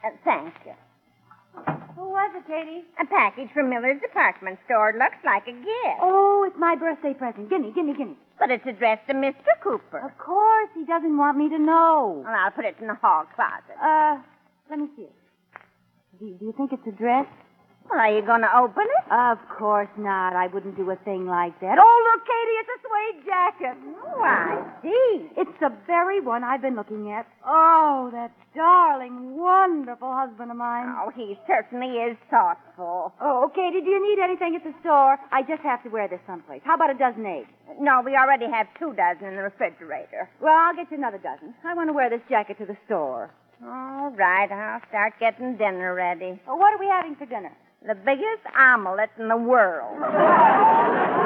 Thank you. Who was it, Katie? A package from Miller's department store. Looks like a gift. Oh, it's my birthday present. Gimme. But it's addressed to Mr. Cooper. Of course, he doesn't want me to know. Well, I'll put it in the hall closet. Let me see it. Do you think it's a dress? Well, are you going to open it? Of course not. I wouldn't do a thing like that. Oh, look, Katie, it's a suede jacket. Oh, I see. It's the very one I've been looking at. Oh, that darling, wonderful husband of mine. Oh, he certainly is thoughtful. Oh, Katie, do you need anything at the store? I just have to wear this someplace. How about a dozen eggs? No, we already have 2 dozen in the refrigerator. Well, I'll get you another dozen. I want to wear this jacket to the store. All right, I'll start getting dinner ready. Well, what are we having for dinner? The biggest omelet in the world.